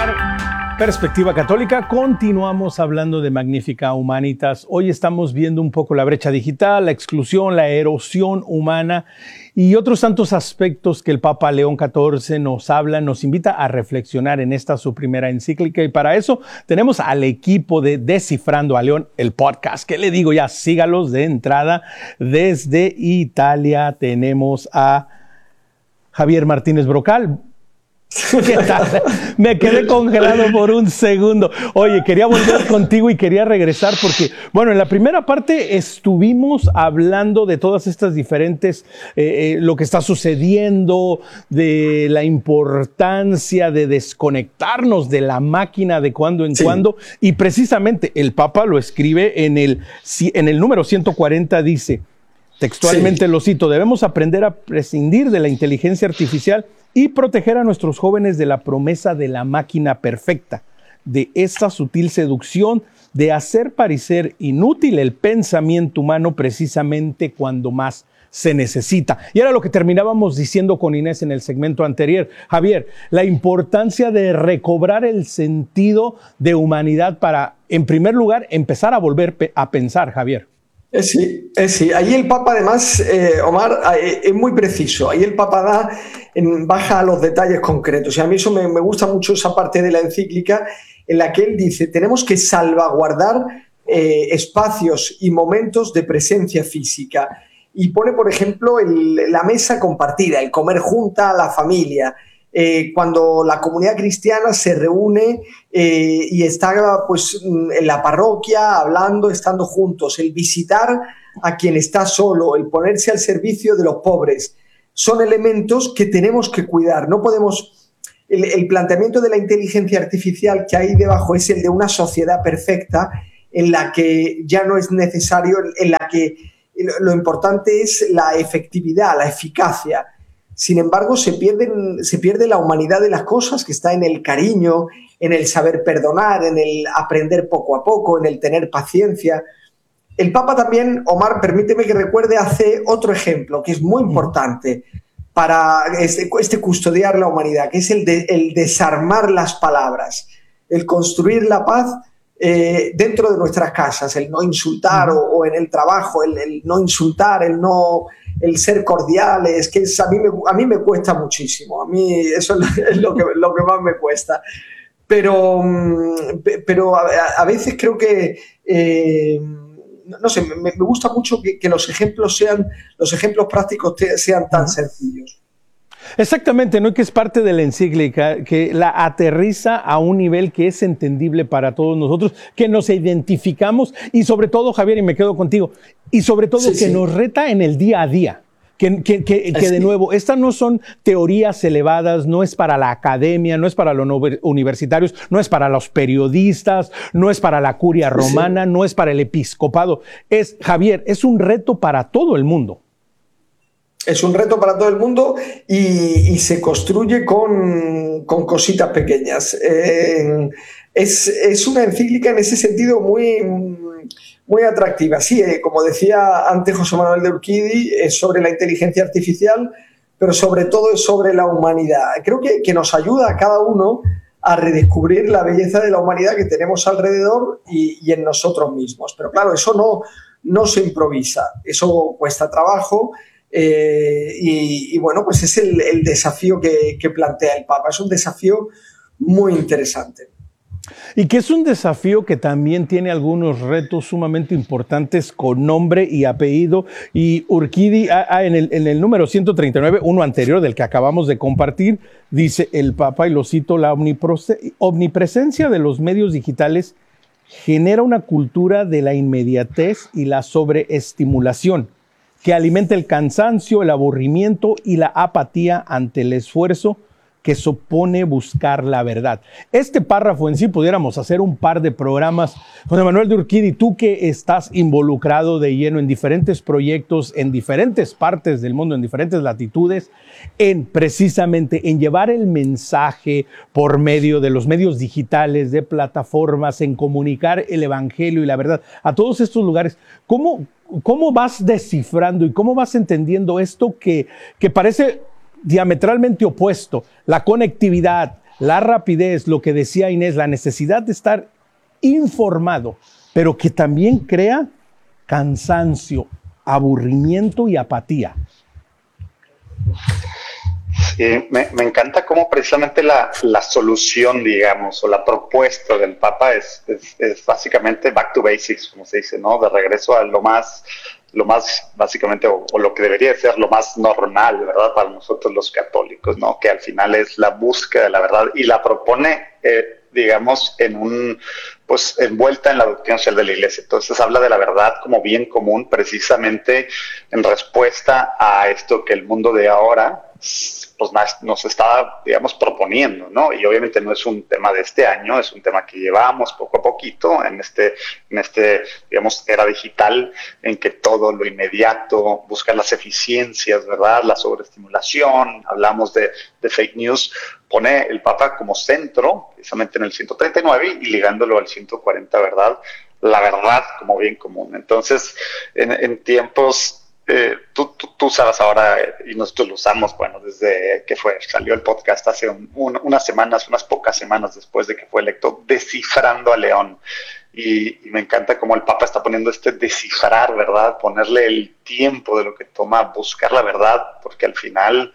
escuchar Perspectiva Católica. Continuamos hablando de Magnificat Humanitas. Hoy estamos viendo un poco la brecha digital, la exclusión, la erosión humana y otros tantos aspectos que el Papa León XIV nos habla, nos invita a reflexionar en esta su primera encíclica. Y para eso tenemos al equipo de Descifrando a León, el podcast. ¿Qué le digo? Ya sígalos de entrada. Desde Italia tenemos a Javier Martínez Brocal. ¿Qué tal? Me quedé congelado por un segundo. Oye, quería volver contigo y quería regresar porque, bueno, en la primera parte estuvimos hablando de todas estas diferentes, lo que está sucediendo, de la importancia de desconectarnos de la máquina de cuando en cuando. Y precisamente el Papa lo escribe en el número 140, dice, textualmente lo cito, debemos aprender a prescindir de la inteligencia artificial y proteger a nuestros jóvenes de la promesa de la máquina perfecta, de esta sutil seducción de hacer parecer inútil el pensamiento humano precisamente cuando más se necesita. Y era lo que terminábamos diciendo con Inés en el segmento anterior. Javier, la importancia de recobrar el sentido de humanidad para, en primer lugar, empezar a volver a pensar, Javier. Sí. Ahí el Papa, además, Omar, es muy preciso. Ahí el Papa baja a los detalles concretos. Y a mí eso me gusta mucho, esa parte de la encíclica en la que él dice, tenemos que salvaguardar espacios y momentos de presencia física. Y pone, por ejemplo, la mesa compartida, el comer junta a la familia. Cuando la comunidad cristiana se reúne y está pues, en la parroquia hablando, estando juntos, el visitar a quien está solo, el ponerse al servicio de los pobres, son elementos que tenemos que cuidar. No podemos. El planteamiento de la inteligencia artificial que hay debajo es el de una sociedad perfecta en la que ya no es necesario, en la que lo importante es la efectividad, la eficacia. Sin embargo, se pierde la humanidad de las cosas, que está en el cariño, en el saber perdonar, en el aprender poco a poco, en el tener paciencia. El Papa también, Omar, permíteme que recuerde, hace otro ejemplo que es muy importante para custodiar la humanidad, que es el desarmar las palabras, el construir la paz dentro de nuestras casas, el no insultar o en el trabajo, el no insultar, el ser cordiales, que a mí me cuesta muchísimo. A mí eso es lo que más me cuesta. Pero a veces creo que, no sé, me gusta mucho que los ejemplos prácticos sean tan sencillos. Exactamente, ¿no? Que es parte de la encíclica, que la aterriza a un nivel que es entendible para todos nosotros, que nos identificamos y sobre todo, Javier, y me quedo contigo, y sobre todo que nos reta en el día a día. Que de nuevo, estas no son teorías elevadas, no es para la academia, no es para los universitarios, no es para los periodistas, no es para la curia romana, no es para el episcopado. Javier, es un reto para todo el mundo. Es un reto para todo el mundo y se construye con cositas pequeñas. Es una encíclica en ese sentido muy atractiva. Sí, como decía antes José Manuel de Urquidi, es sobre la inteligencia artificial, pero sobre todo es sobre la humanidad. Creo que nos ayuda a cada uno a redescubrir la belleza de la humanidad que tenemos alrededor y en nosotros mismos. Pero claro, eso no se improvisa, eso cuesta trabajo. Y bueno, pues es el desafío que plantea el Papa. Es un desafío muy interesante. Y que es un desafío que también tiene algunos retos sumamente importantes con nombre y apellido. Y Urquidi, en el número 139, uno anterior del que acabamos de compartir, dice el Papa, y lo cito, la omnipresencia de los medios digitales genera una cultura de la inmediatez y la sobreestimulación, que alimenta el cansancio, el aburrimiento y la apatía ante el esfuerzo que supone buscar la verdad. Este párrafo en sí pudiéramos hacer un par de programas. José Manuel de Urquidi, tú que estás involucrado de lleno en diferentes proyectos, en diferentes partes del mundo, en diferentes latitudes, precisamente en llevar el mensaje por medio de los medios digitales, de plataformas, en comunicar el evangelio y la verdad a todos estos lugares. ¿Cómo vas descifrando y cómo vas entendiendo esto que parece diametralmente opuesto? La conectividad, la rapidez, lo que decía Inés, la necesidad de estar informado, pero que también crea cansancio, aburrimiento y apatía. Sí, me encanta cómo precisamente la solución, digamos, o la propuesta del Papa es básicamente back to basics, como se dice, ¿no? De regreso a lo más básicamente, o lo que debería ser lo más normal, ¿verdad? Para nosotros los católicos, ¿no? Que al final es la búsqueda de la verdad y la propone, digamos, pues envuelta en la doctrina social de la Iglesia. Entonces habla de la verdad como bien común, precisamente en respuesta a esto que el mundo de ahora pues nos está, digamos, proponiendo, ¿no? Y obviamente no es un tema de este año, es un tema que llevamos poco a poquito en este, digamos, era digital, en que todo lo inmediato, buscar las eficiencias, ¿verdad? La sobreestimulación, hablamos de fake news, pone el Papa como centro, precisamente en el 139 y ligándolo al 140, ¿verdad? La verdad como bien común. Entonces, en tiempos... tú sabes ahora, y nosotros lo usamos, bueno, desde que salió el podcast hace unas pocas semanas después de que fue electo, Descifrando a León. Y me encanta cómo el Papa está poniendo descifrar, ¿verdad? Ponerle el tiempo de lo que toma buscar la verdad, porque al final...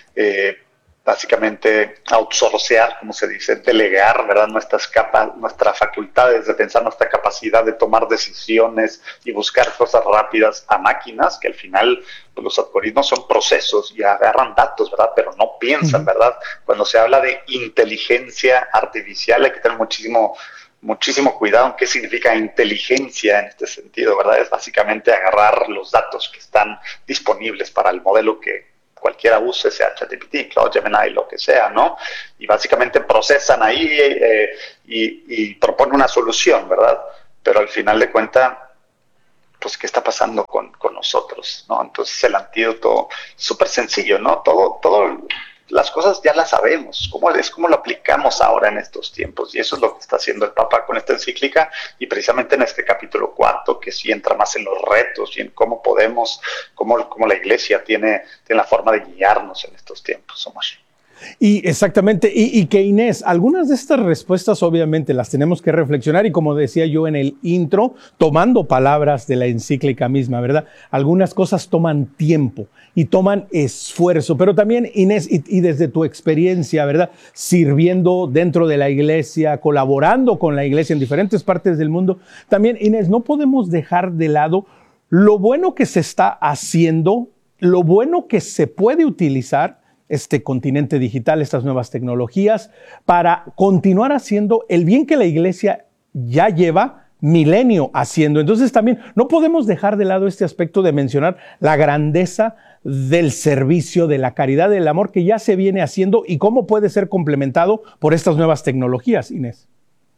básicamente outsourcear, como se dice, delegar, ¿verdad? Nuestras facultades de pensar, nuestra capacidad de tomar decisiones y buscar cosas rápidas a máquinas, que al final pues, los algoritmos son procesos y agarran datos, ¿verdad? Pero no piensan, ¿verdad? Cuando se habla de inteligencia artificial hay que tener muchísimo cuidado en qué significa inteligencia en este sentido, ¿verdad? Es básicamente agarrar los datos que están disponibles para el modelo que cualquiera use, sea ChatGPT, Claude, Gemini, lo que sea, ¿no? Y básicamente procesan ahí y proponen una solución, ¿verdad? Pero al final de cuentas, pues, ¿qué está pasando con nosotros, ¿no? Entonces, el antídoto súper sencillo, ¿no? Todo, las cosas ya las sabemos, ¿cómo lo aplicamos ahora en estos tiempos? Y eso es lo que está haciendo el Papa con esta encíclica y precisamente en este capítulo 4, que sí entra más en los retos y en cómo la Iglesia tiene la forma de guiarnos en estos tiempos, Omar. Y exactamente, y que Inés, algunas de estas respuestas obviamente las tenemos que reflexionar y como decía yo en el intro, tomando palabras de la encíclica misma, ¿verdad? Algunas cosas toman tiempo y toman esfuerzo, pero también Inés, y desde tu experiencia, ¿verdad? Sirviendo dentro de la iglesia, colaborando con la iglesia en diferentes partes del mundo, también Inés, no podemos dejar de lado lo bueno que se está haciendo, lo bueno que se puede utilizar este continente digital, estas nuevas tecnologías, para continuar haciendo el bien que la iglesia ya lleva milenio haciendo. Entonces también no podemos dejar de lado este aspecto de mencionar la grandeza del servicio, de la caridad, del amor que ya se viene haciendo y cómo puede ser complementado por estas nuevas tecnologías, Inés.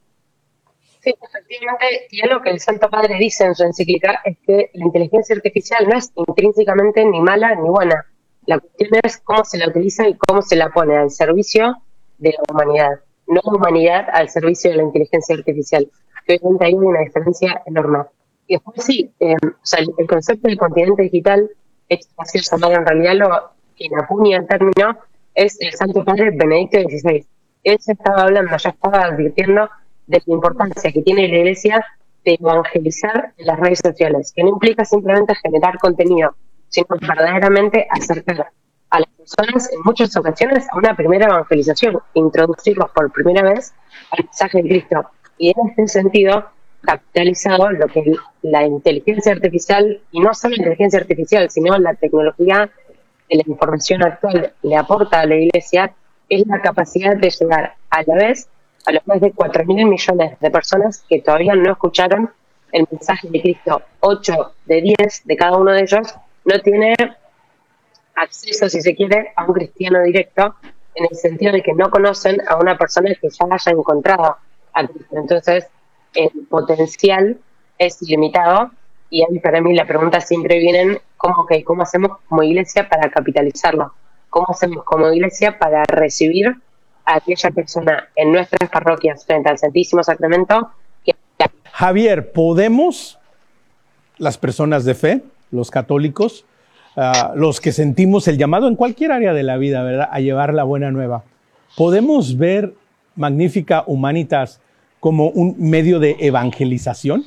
Sí, efectivamente, y algo que el Santo Padre dice en su encíclica es que la inteligencia artificial no es intrínsecamente ni mala ni buena. La cuestión es cómo se la utiliza y cómo se la pone al servicio de la humanidad, no la humanidad al servicio de la inteligencia artificial. Obviamente ahí hay una diferencia enorme. Y después sí, el concepto del continente digital, es fácil llamar en realidad lo que acuña el término, es el Santo Padre Benedicto XVI. Él ya estaba advirtiendo de la importancia que tiene la Iglesia de evangelizar en las redes sociales, que no implica simplemente generar contenido, sino verdaderamente acercar a las personas en muchas ocasiones a una primera evangelización, introducirlos por primera vez al mensaje de Cristo. Y en este sentido, capitalizado lo que la inteligencia artificial, y no solo la inteligencia artificial, sino la tecnología de la información actual le aporta a la Iglesia, es la capacidad de llegar a la vez a los más de 4.000 millones de personas que todavía no escucharon el mensaje de Cristo. 8 de 10 de cada uno de ellos no tiene acceso, si se quiere, a un cristiano directo, en el sentido de que no conocen a una persona que ya haya encontrado a Cristo. Entonces, el potencial es ilimitado y ahí para mí la pregunta siempre viene ¿cómo hacemos como iglesia para capitalizarlo? ¿Cómo hacemos como iglesia para recibir a aquella persona en nuestras parroquias frente al Santísimo Sacramento? Javier, ¿podemos, las personas de fe, los católicos, los que sentimos el llamado en cualquier área de la vida, ¿verdad?, a llevar la buena nueva, ¿podemos ver Magnifica Humanitas como un medio de evangelización?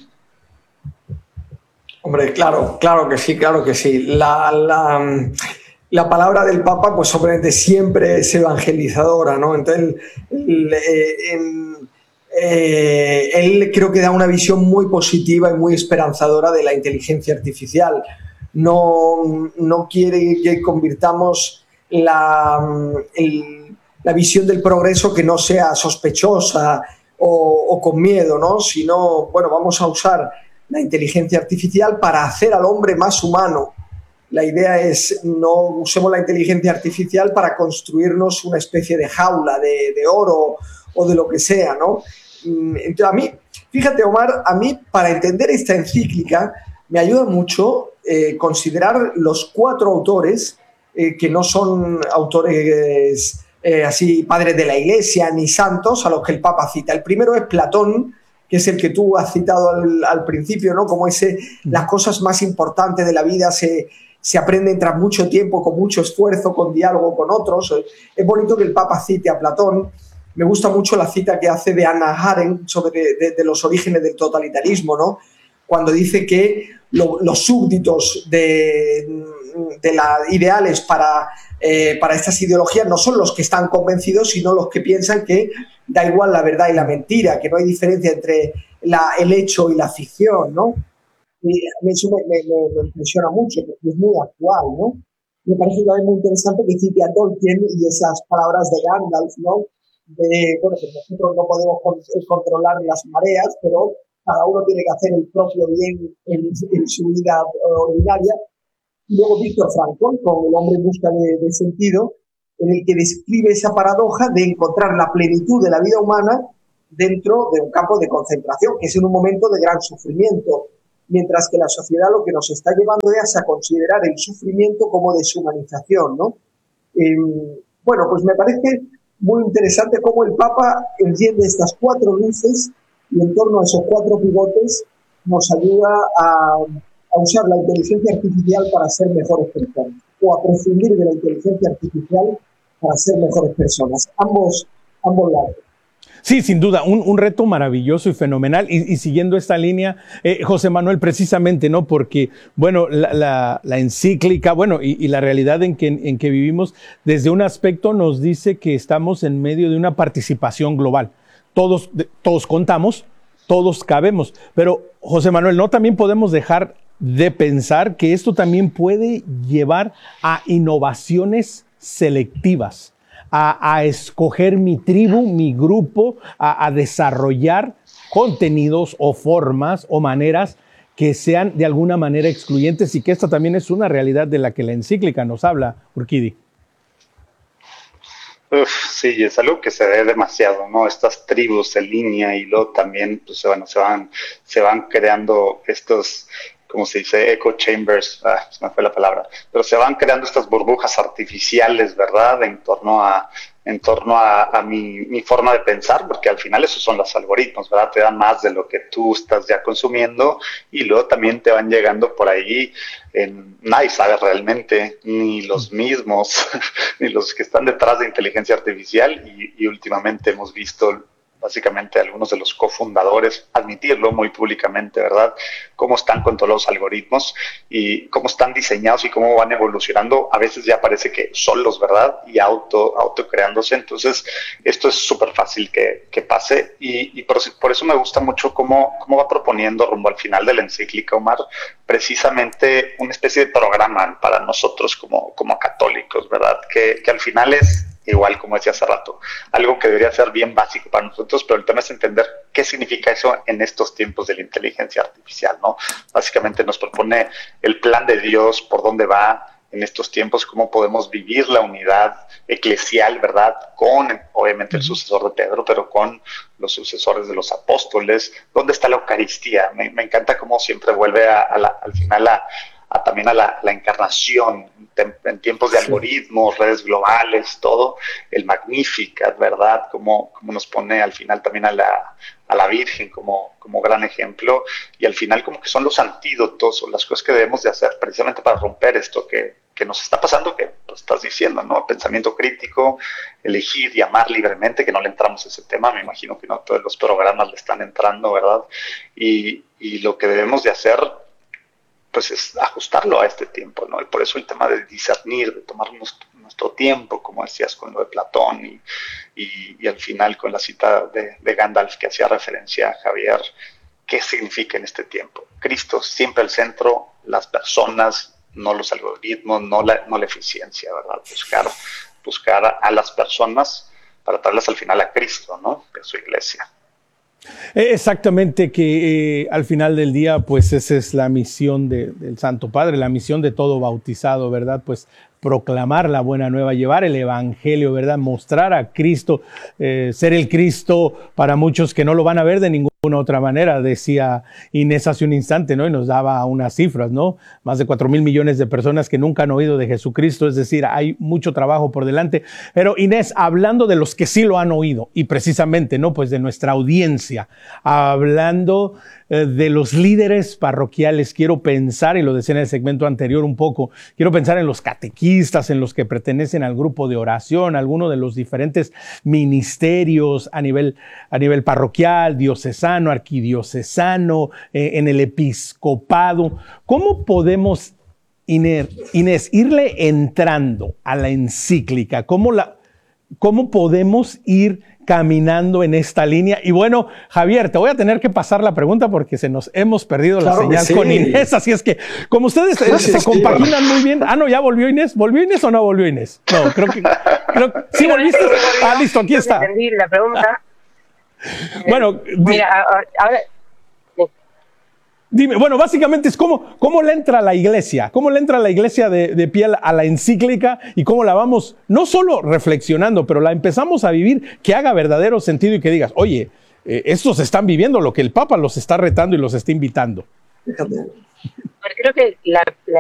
Hombre, claro que sí, claro que sí. La palabra del Papa, pues obviamente siempre es evangelizadora, ¿no? Entonces, él creo que da una visión muy positiva y muy esperanzadora de la inteligencia artificial. No quiere que convirtamos la visión del progreso que no sea sospechosa o con miedo, ¿no? Sino, bueno, vamos a usar la inteligencia artificial para hacer al hombre más humano. La idea es no usemos la inteligencia artificial para construirnos una especie de jaula de oro o de lo que sea, ¿no? Entonces, a mí, fíjate, Omar, a mí para entender esta encíclica me ayuda mucho considerar los 4 autores que no son autores así padres de la Iglesia ni santos a los que el Papa cita. El primero es Platón, que es el que tú has citado al principio, ¿no? Como las cosas más importantes de la vida se aprenden tras mucho tiempo, con mucho esfuerzo, con diálogo con otros. Es bonito que el Papa cite a Platón. Me gusta mucho la cita que hace de Hannah Arendt sobre de los orígenes del totalitarismo, ¿no? Cuando dice que los súbditos de las ideales para estas ideologías no son los que están convencidos, sino los que piensan que da igual la verdad y la mentira, que no hay diferencia entre el hecho y la ficción, ¿no? Y a mí eso me impresiona mucho, porque es muy actual, ¿no? Me parece también muy interesante que cite a Tolkien y esas palabras de Gandalf, ¿no? Bueno, que nosotros no podemos controlar las mareas, pero cada uno tiene que hacer el propio bien en su vida ordinaria. Y luego Víctor Frankl, con El hombre en busca de sentido, en el que describe esa paradoja de encontrar la plenitud de la vida humana dentro de un campo de concentración, que es en un momento de gran sufrimiento, mientras que la sociedad lo que nos está llevando es a considerar el sufrimiento como deshumanización, ¿no? Bueno, pues me parece muy interesante cómo el Papa enciende estas 4 luces y en torno a esos 4 pivotes nos ayuda a usar la inteligencia artificial para ser mejores personas, o a prescindir de la inteligencia artificial para ser mejores personas. Ambos lados. Sí, sin duda, un reto maravilloso y fenomenal. Y siguiendo esta línea, José Manuel, precisamente, ¿no? Porque, bueno, la encíclica, bueno, y la realidad en que vivimos, desde un aspecto nos dice que estamos en medio de una participación global. Todos contamos, todos cabemos. Pero, José Manuel, ¿no? También podemos dejar de pensar que esto también puede llevar a innovaciones selectivas, a escoger mi tribu, mi grupo, a desarrollar contenidos o formas o maneras que sean de alguna manera excluyentes, y que esta también es una realidad de la que la encíclica nos habla, Urquidi. Sí, es algo que se ve demasiado, ¿no? Estas tribus en línea, y luego también, pues, bueno, se van creando estos, ¿cómo se dice? Echo chambers, se me fue la palabra, pero se van creando estas burbujas artificiales, ¿verdad? En torno a mi forma de pensar, porque al final esos son los algoritmos, ¿verdad? Te dan más de lo que tú estás ya consumiendo, y luego también te van llegando por ahí, nadie sabe realmente, ni los mismos, ni los que están detrás de inteligencia artificial, y últimamente hemos visto básicamente algunos de los cofundadores admitirlo muy públicamente, ¿verdad? Cómo están con todos los algoritmos y cómo están diseñados y cómo van evolucionando. A veces ya parece que solos, ¿verdad? Y autocreándose. Entonces, esto es súper fácil que pase, y por eso me gusta mucho cómo va proponiendo rumbo al final de la encíclica, Omar, precisamente una especie de programa para nosotros como católicos, ¿verdad? Que al final es, igual como decía hace rato, algo que debería ser bien básico para nosotros, pero el tema es entender qué significa eso en estos tiempos de la inteligencia artificial, ¿no? Básicamente nos propone el plan de Dios, por dónde va en estos tiempos, cómo podemos vivir la unidad eclesial, ¿verdad? Con, obviamente, el sucesor de Pedro, pero con los sucesores de los apóstoles. ¿Dónde está la Eucaristía? Me encanta cómo siempre vuelve al final también a la encarnación en tiempos de algoritmos, redes globales, todo, el Magnificat, ¿verdad? Como nos pone al final también a la Virgen como gran ejemplo, y al final como que son los antídotos o las cosas que debemos de hacer precisamente para romper esto que que nos está pasando, que pues, estás diciendo, ¿no? Pensamiento crítico, elegir y amar libremente, que no le entramos a ese tema, me imagino que no todos los programas le están entrando, ¿verdad? Y lo que debemos de hacer, pues es ajustarlo a este tiempo, ¿no? Y por eso el tema de discernir, de tomar nuestro tiempo, como decías con lo de Platón y al final con la cita de Gandalf que hacía referencia a Javier, ¿qué significa en este tiempo? Cristo siempre al centro, las personas, no los algoritmos, no la eficiencia, ¿verdad? Buscar a las personas para traerlas al final a Cristo, ¿no? De su iglesia. Exactamente, que al final del día, pues esa es la misión del Santo Padre, la misión de todo bautizado, ¿verdad? Pues proclamar la buena nueva, llevar el evangelio, ¿verdad? Mostrar a Cristo, ser el Cristo para muchos que no lo van a ver de ninguna otra manera, decía Inés hace un instante, ¿no? Y nos daba unas cifras, ¿no? Más de 4,000 millones de personas que nunca han oído de Jesucristo, es decir, hay mucho trabajo por delante. Pero Inés, hablando de los que sí lo han oído, y precisamente, ¿no? Pues de nuestra audiencia, hablando de los líderes parroquiales, quiero pensar, y lo decía en el segmento anterior un poco, quiero pensar en los catequistas, en los que pertenecen al grupo de oración, alguno de los diferentes ministerios a nivel parroquial, diocesano, arquidiocesano, en el episcopado. ¿Cómo podemos, Inés, irle entrando a la encíclica? ¿Cómo podemos ir caminando en esta línea? Y bueno, Javier, te voy a tener que pasar la pregunta porque hemos perdido la señal con Inés, así es que como ustedes se compaginan muy bien. Ah, no, ¿ya volvió Inés? ¿Volvió Inés o no volvió Inés? No, creo que ¿sí volviste? Ah, listo, aquí está. Entendí la pregunta. Bueno, mira, ahora dime, bueno, básicamente es cómo le entra la iglesia, de pie a la encíclica y cómo la vamos, no solo reflexionando, pero la empezamos a vivir, que haga verdadero sentido y que digas, oye, estos están viviendo lo que el Papa los está retando y los está invitando. creo que la